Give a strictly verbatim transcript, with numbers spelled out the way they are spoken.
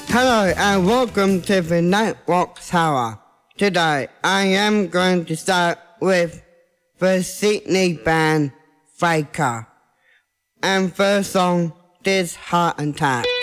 Hello and welcome to the Nightwalk Tower. Today I am going to start with the Sydney band Faker and first song This Heart Attack.